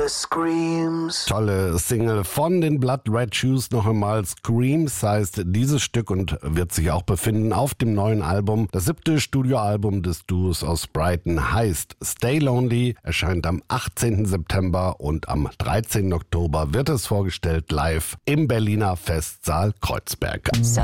Screams. Tolle Single von den Blood Red Shoes noch einmal. Screams heißt dieses Stück und wird sich auch befinden auf dem neuen Album. Das 7. Studioalbum des Duos aus Brighton heißt Stay Lonely, erscheint am 18. September und am 13. Oktober wird es vorgestellt live im Berliner Festsaal Kreuzberg.